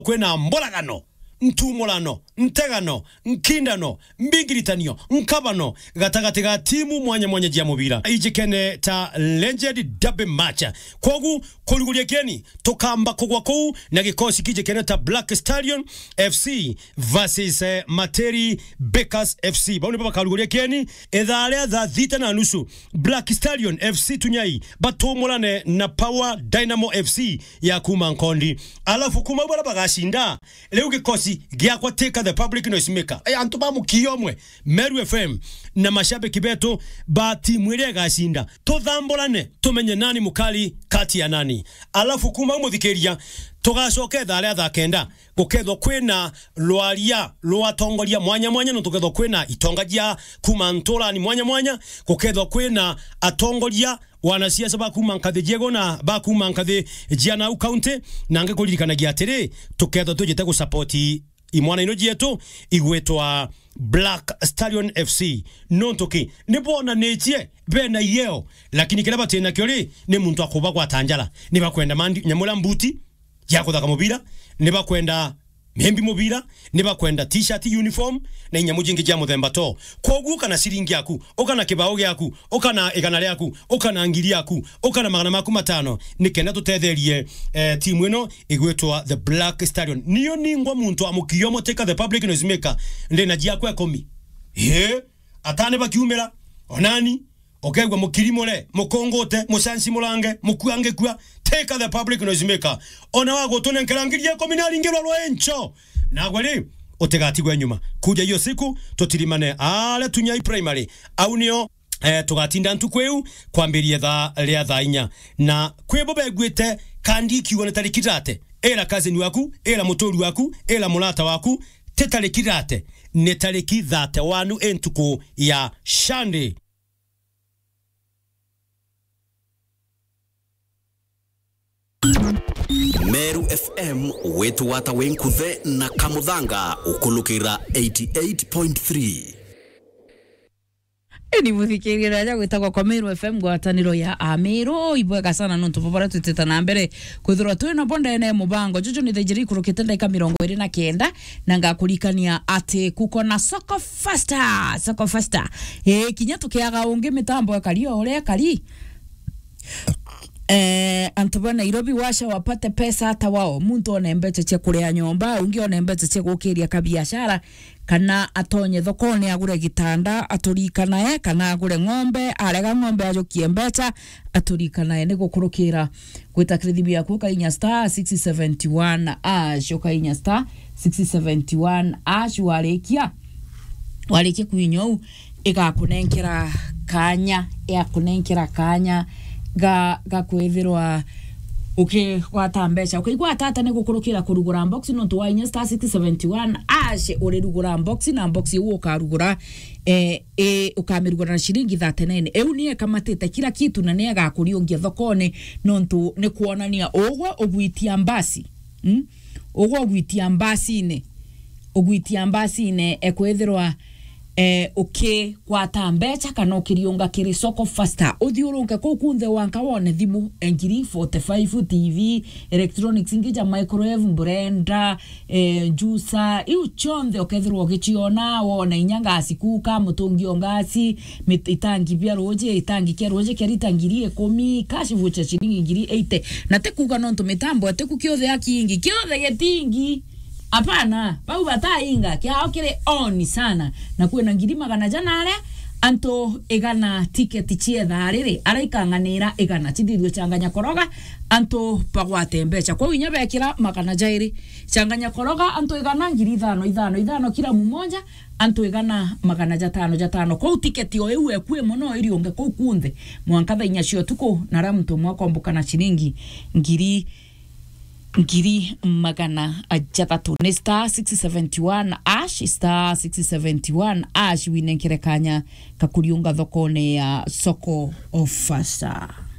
kwena mbolagano ntumulano ntegano nkindano mbingiritanio nkabano gatagati ga timu mwanya jia mubira ijikene ta legend double match kogu kuliguliekeni tokamba kogwa kou na gikosi kijikene ta Black Stallion FC versus Materi Bakers FC bauni baba kaliguliekeni edhale dha dhita na nusu Black Stallion FC tunyai batomulane na Power Dynamo FC ya Kumankondi alafu kumabala bagashinda leo gikosi gia kwa Take the Public Noise Maker antuma mukiyomwe Meru FM na mashabiki beto ba timu ile gashinda tothambolane tumenye nani mukali kati ya nani alafu kuma umuthikeria tugacoke thale tha kenda gukethwo kwina lwaria lwatongoria mwanya no tukethwo kwina itongagia kuma ntola ni mwanya gukethwo kwina atongoria wanasiasa bakumankathi jego na bakumankathi jiana county nange kuririkanagia atiri tukethwo tujite ku support imwana ino jetu igwetwa Black Stallion FC nontoki nibona netie bena yeo lakini kila batena kyoli ni muntu akuba kwa tanjala niba kwenda mandi nyamula mbuti yako thaka mubira niba kwenda mhembi mubira niba kwenda t-shirt uniform na inyamujingi jya muthemba to koguka na siringi yaku okana kibao yaku okana iganale yaku okana ngiri yaku okana magana maku matano nikenda tutetherie timu ino igwetwa the Black Stallion niyo ningwa muntu amukiyomo Take the Public Noise Maker ndena jya kwa 10 atane bakiumira onani okegwa mukirimole mukongote musansi mulange mukuange kwa Take the Public Noise Maker ona wago tonenkerangiria kominali ngero lwencho nagwali otegatigwe nyuma kuja hiyo siku totirimane ale tunyai primary au nio tugatinda ntukweu kwambirie tha ria thainya na kwebobe gwete kandi kiwone tarikirate era kazi ni waku era motori waku era mulata waku tetarikirate ne tariki thate wanu entuko ya shande Meru FM wetu wata wenkuthe na Kamuthanga ukulukira 88.3 Eni muthikiri raja gwitagwa kwa Meru FM gwataniro ya Amero ibwega sana nonto babara tuteta na mbere kwithirwa twina bonda ene mubango jojo ni thejiri kurukite ndaka 29 na ngakurikania ati kuko na soko faster kinya tukiaga ungi mitambo kali ore kali Antoba Nairobi washa wapate pesa hata wao muntu onembeche che kurea nyomba ungi onembeche che gukiria kabiashara kana atonye thokoni agure gitanda aturikana kana agure ng'ombe arega ng'ombe ajokie mbecha aturikana ne gukurukira gwita credit yaku kainya star 671 ash kainya star 671 ash walekia kuinyo igakunenkera kanya ga kwethirwa gwata mbeca ukigwa tata ne gukurukira kurugura unbox no to wainya star 671 ashe ore rugura unbox na unbox yo ukarugura ukamirugura na shilingi 39 eu nie kamatete kila kitu na ne gakuriongia thokone no to ne kuonania ogwa ogwitia mbasi ogwa ogwitia mbasi ne ekwethirwa kwata mbeca kana ukirionga kiri soko faster uthiurunke kukunthe wanka wone thimu engiri 45 TV electronics ingija microwave blender juicer iu chonde ukethirwo gichiona wona inyanga sikuka mutungio ngasi itangi bia roje itangi kia roje kia ritangiri 10 cash voucher shilingi ngiri 80 na tekuga nonto mitambo atekukiothe akingi kiothe getingi apana pau batainga kia okire on sana na kwena ngiri magana janare anto egana ticket chietha riri araikanganira egana chidirio changanya koroga anto pagwate mbecha kwa winya bekira magana jairi changanya koroga anto egana ngiri 5 kila mmoja anto egana magana jatano kwa ticket yo ewe kwe mono iri onge kwa kunthe mwankatha inya cio tuko na ramto mwakomboka na chilingi ngiri magana ajatatu ni star 671 ash winenkere kanya kakuriunga thokone ya soko ofasa.